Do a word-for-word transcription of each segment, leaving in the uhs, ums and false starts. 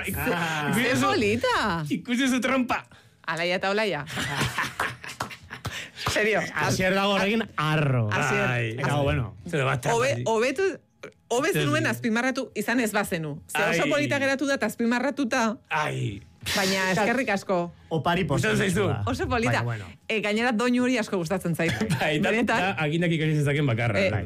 Ze polita. Ikusi zu trompa. Alaia eta olaia. Serio. Asier dago horrekin arro. Asier. Eta, bueno. Obe, obetu, obe zenuen azpimarratu izan ez bazenu. Ze oso polita geratu da eta azpimarratuta. Ai. Baina eskerrik asko. Opari posten zaizu. Oso polita. Bueno. E, gainera doinu hori asko gustatzen zait. Bai, da, da agindak ikasi zezaken bakarra. Eh.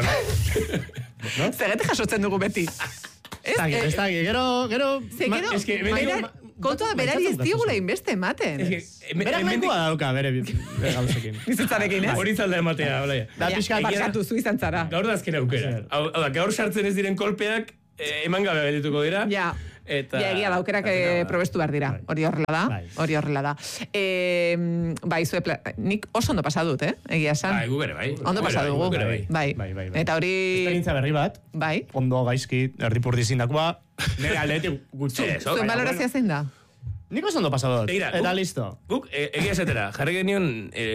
Zerrete jasotzen dugu beti. Ez dakit, ez dakit, gero, gero... Ze gero, kontua berari ez digula inbeste ematen. Berak nahikoa dauka, bere gauzekin. Bizitzarekin, ez? Hori zalda ematea, olaia. Da pixka... Barkatu zu izan zara. Gaur da azken aukera. Hau da, gaur sartzen ez diren kolpeak, eman gabe geldituko dira. Ja. Eta... Ja, egia da, aukerak probestu behar dira. Hori horrela da. Hori horrela da. Bai, zue, nik oso ondo pasadut, eh? Egia esan. Bai, gugere, bai. Ondo pasatugu. Bai, bai, bai. Eta hori... Esperientzia berri bat. Bai. Ondo gaizki, erdipurdi zindakoa. Nire aldetik gutxi. Zuen balorazia zein da? Nik oso ondo pasadut. Eta listo. Guk, egia esatera, jarri genion...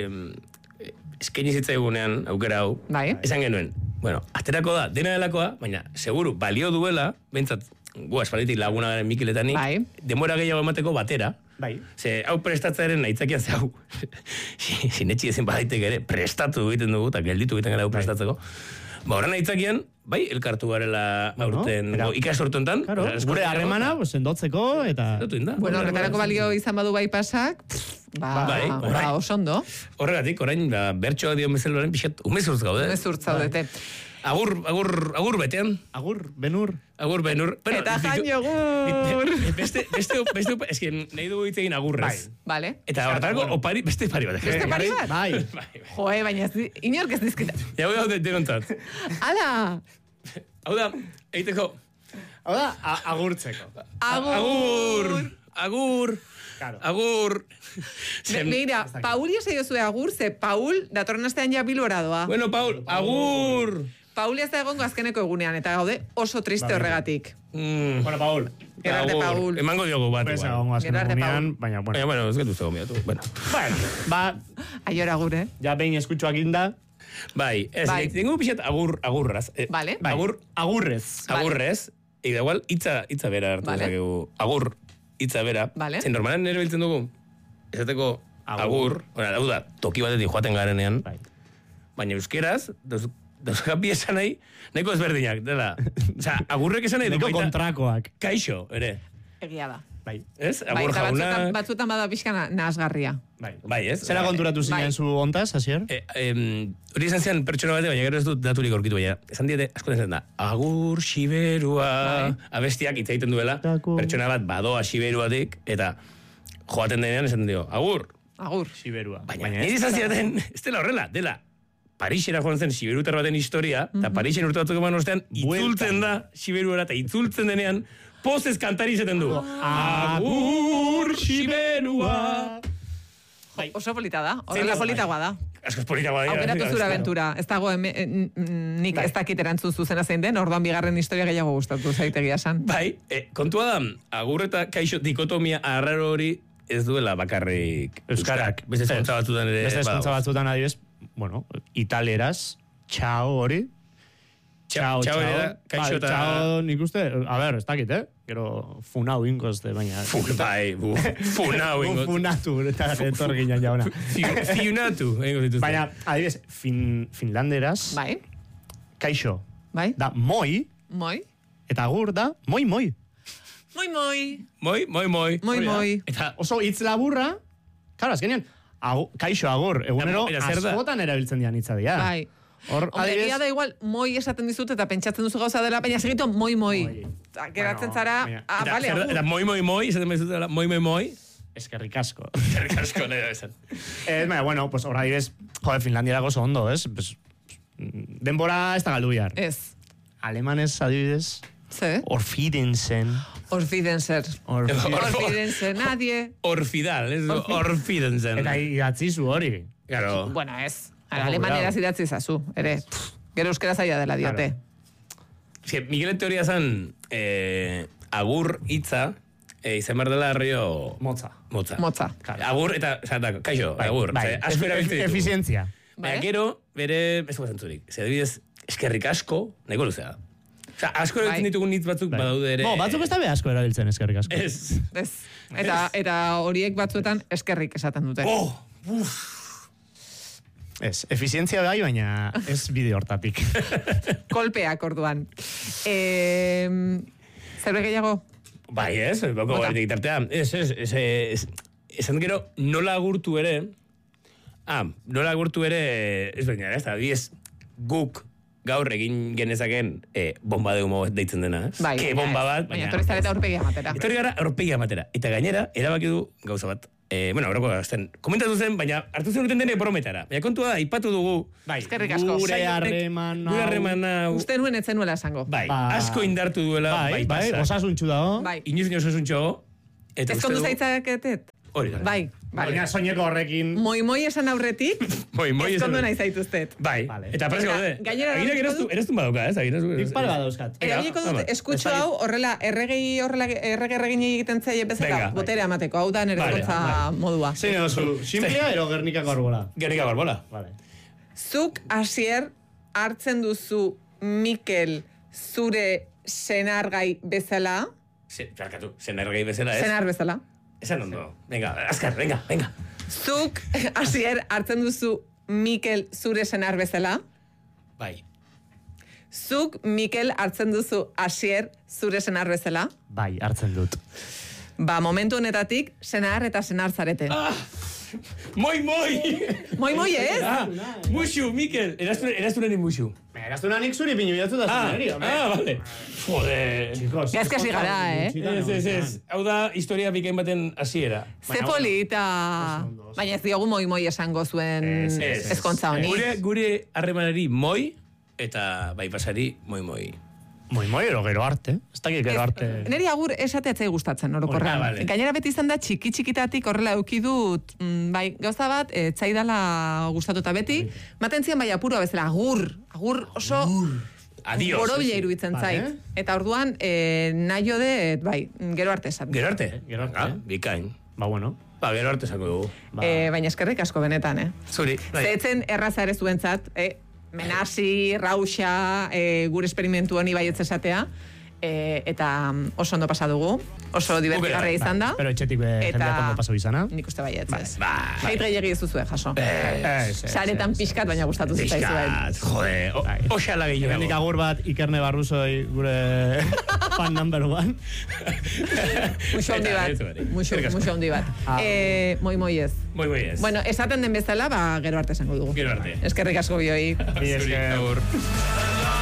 Eskaini zitzaigunean aukera hau. Bai. Esan genuen. Bueno, aterako da, dena delakoa, baina, seguru, balio duela, bentsat, gu aspalitik laguna garen Mikiletanik, bai. Demora gehiago emateko batera. Bai. Ze, hau prestatzearen aitzakian ze hau. Sinetxi ezin badaitek ere, prestatu egiten dugu, eta gelditu egiten gara hau prestatzeko. Ba, horren aitzakian, bai, elkartu garela aurten, no, ikasortontan. Claro, gure harremana, sendotzeko, eta... Bueno, horretarako balio izan badu bai pasak, ba, bai, ba, ba oso ondo. Horregatik, orain, ba, bertsoa dio mezeloren pixat, umezurtz gaude. Umezurtz gaudete. Agur, agur, agur betean. Agur, benur. Agur, benur. Bueno, eta jan jogur. Beste, beste, beste, eski, nahi dugu hitz egin agurrez. Vale. Eta horretarako, opari, beste pari bat. Beste pari bat? Bai. Joe, baina inork ez dizkita. Ja, hau da, denontzat. Ala! Hau da, eiteko. Hau da, agurtzeko. Agur! Agur! Claro. Agur! Mira, Paul ez edo zue agur, ze Paul datorren astean ja bilbora doa. Bueno, Paul, agur! Paul ez da egongo azkeneko egunean, eta gaude oso triste horregatik. Mm. Bueno, Paul. Gerarte Paul. Emango diogu bat. Pues egongo azkeneko egunean, baina, bueno. Baina, bueno, ez getu zego miatu. Bueno. Bueno, ba... Aior agur, eh? Ja behin eskutxoak inda. Bai, ez, bai. Tengo pixat agur, agurraz. Eh, vale. Bai. Agur, agurrez. Agurrez. Ida igual, itza, itza bera hartu vale. Zakegu. Agur, itza bera. Vale. Zen normalan nire biltzen dugu. Esateko agur. Hora, hau da, toki batetik joaten garenean. Bai. Baina euskeraz, dauzka bi esan nahi, nahiko ezberdinak, dela. Osa, agurrek esan nahi du. Nahiko kontrakoak. Kaixo, ere. Egia da. Bai. Ez? Bai, Agur eta jauna. batzutan, batzutan bada pixkan nahasgarria. Bai. Bai, ez? Zera konturatu zinen bai. zu ontaz, Asier? E, em, hori izan zian pertsona bate, baina gero ez dut daturik aurkitu baina. Esan diete, asko zen da, agur xiberua, Bai. abestiak hitz egiten duela, Tako. pertsona bat badoa xiberuatik, eta joaten denean esan dio, agur. Agur. Siberua. Baina, nire izan ziaten, ez dela horrela, dela, Parisera joan zen siberutar baten historia, eta Mhm. Parisen urte batzuk eman ostean, itzultzen da siberuara, eta itzultzen denean, pozez kantari izaten du. Agur siberua. Bai. Oso polita da, horrela politagoa da. Asko politagoa dira. Aukeratu zure aventura. Ez dago nik ez dakit erantzun zuzena zein den, orduan bigarren historia gehiago gustatu zaitegia esan. Bai, e, kontua da, agur eta kaixo dikotomia arraro hori ez duela bakarrik euskarak. Beste eskuntza batzutan ere. Beste eskuntza batzutan adibes, bueno, italeraz, txao hori. Txao, txao ere da, kaixo eta... Txao, nik uste, a ber, ez dakit, eh? Gero, funau ingoz, de, baina... Bai, bu, funau ingoz. Funatu, eta etor ginen jauna. Fiunatu, ingoz dituzte. Baina, adibes, fin, finlanderaz, Bai, kaixo, bai, da moi, moi, eta agur da moi moi. moi, moi, Moi, moi, moi. moi, moi. Eta oso hitz laburra, claro, azkenean, agu, kaixo agur, egunero Eta zer da? askotan erabiltzen dian hitza dira. Bai. Hor, Hombre, adibidez- egia da igual, moi esaten dizut eta pentsatzen duzu gauza dela, baina segito moi, moi. Moi. Ta, Geratzen Bueno, zara, baina- ah, Eta, vale, zer da- agur. eta moi, moi, moi, esaten behizutela, moi, moi, moi. Eskerrik asko. Zerrik asko, nahi da esan. Eh, baina, bueno, pues hor adibidez, joder, Finlandiara oso ondo, ez? Pues, denbora ez da galdu bihar. Ez. Alemanez adibidez, Ze? orfidensen. Orfidenser. Orfidensen. Orfidense, nadie. Orfidal, ez du, Orfi- orfidenzen. Eta idatzi zu hori. Claro. Bueno, ez. Ojo, Alemaneraz cuidado. idatzi zazu, ere. Pff, Gero euskera zaila dela diote. Es que Miguel teoria zen, eh, agur hitza, eh, izan behar dela rio... Motza. Motza. Motza. Agur eta, zata, kaixo, Bai, agur. bai. Ze, asko erabiltzen ditu. Efizientzia. Baina Vale. gero, bere, ez guazan zurik. Ze adibidez, eskerrik asko, nahiko luzea da. Osa, asko erabiltzen ditugun hitz batzuk badaude ere. Bo, batzuk ez da be asko erabiltzen eskerrik asko. Ez. Ez. Eta, eta horiek batzuetan eskerrik esaten dute. Oh, uff. Ez, efizientzia bai, baina ez bide hortatik. Kolpeak orduan. E, Zerbe gehiago? Bai, ez, bako gaitik tartea. Ez, ez, ez, ez, esan gero, nola agurtu ere, ah, nola agurtu ere, ez baina, ez da, ez, guk, gaur egin genezaken eh, bomba de humo deitzen dena, ez? Bai, Ke bomba bat, baina etorri zareta aurpegia matera. Etorri gara aurpegia matera. Eta gainera, erabaki du gauza bat. Eh, bueno, horoko gazten, komentatu zen, baina hartu zen duten dene brometara. Baina kontua da, ipatu dugu. Bai, eskerrik asko. Gure harreman Gure harreman hau. Uste nuen etzen nuela esango. Bai, Ba. asko indartu duela. Bai, bai, osasuntxu dago. Bai. Inoiz inoiz osuntxo. Eta Ez kondu zaitzaketet? Hori da. Bai, bai. Baina soineko horrekin... Moi-moi esan aurretik, Moi, moi ez esan kondu aurretik. nahi zaituztet. Bai, Vale. eta prez Eta gaude. gainera Aginak erabiliko eraztu, eraztu badauka, ez? Aginak Nik pare badauzkat. Venga, Erabiliko dut, ama. eskutxo Ez hau, horrela, erregei horrela, errege erregin egiten zaie bezala, Venga. botere amateko, hau da nire Vale, gontza modua. Zein oso, simplea ero Gernikako arbola. Gernika barbola. Vale. Zuk hasier hartzen duzu Mikel zure senargai bezala, Se, barkatu, zenar gehi bezala, ez? senar bezala. Esan ondo. Venga, azkar, venga, venga. Zuk hasier hartzen duzu Mikel zure senar bezala. Bai. Zuk Mikel hartzen duzu hasier zure senar bezala. Bai, hartzen dut. Ba, momentu honetatik senar eta senar zarete. Ah! Moi, moi! Moi, moi, ez? Ah, musu, Mikel. Eraztunen musu. Eraztuna nik zuri pinu bidatu da Ah, zeneri, ah, vale. Joder. Chicos, Ez que hasi gara, eh? Ez, ez, ez. Hau da, historia bikain baten hasiera. Ze polita. Baina ez diogu moi, moi esango zuen Ez, Ez. ezkontza honi. Gure, gure harremanari moi, eta bai pasari moi, moi. Moi, moi, ero gero arte. Ez dakit gero arte. Neri agur esatea atzai gustatzen, orokorrean. Ah, vale. Gainera beti izan da txiki txikitatik horrela eukidut, mm, bai, gauza bat, e, tzaidala gustatuta beti, maten zian bai apurua bezala, agur, agur oso Adios. borobila iruditzen Vale. zait. Eta orduan, e, nahi jode, bai, gero arte esan. Gero arte? Gero arte. Ah, bikain. Ba, bueno. Ba, gero arte zango dugu. Ba. E, baina eskerrik asko benetan, eh? Zuri. bai. Zeetzen erraza ere zuentzat, eh? Menasi, rauxa, eh, gure esperimentu honi baietz esatea, eh, eta mm, oso ondo pasa dugu, oso divertigarria izan da. Pero etxetik be jendeak ondo paso izana. Nik uste baietz, ez. Bai. Hait gehiagi ez duzue, jaso. Ez, ez, Saretan ez, pixkat, baina gustatu zitzaizuen. Pixkat, jode, o- Bai. oxala Hemendik gehiago. agur bat Ikerne Barrusoi gure fan number one. Muxo handi Eta, bat, ez bari. muxo, Eskerrik asko. muxo handi bat. Ah. Eh, moi, moi ez. Moi, moi ez. Bueno, esaten den bezala, ba, gero arte esango dugu. Gero arte. Eskerrik asko bioi. Mila Zuri, esker. agur.